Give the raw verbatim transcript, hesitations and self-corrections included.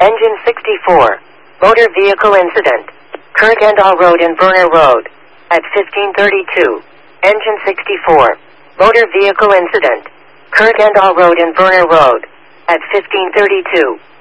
Engine sixty-four. Motor vehicle incident. Kirkendall Road and Verner Road. At fifteen thirty-two. Engine sixty-four. Motor vehicle incident. Kirkendall Road and Verner Road. At fifteen thirty-two.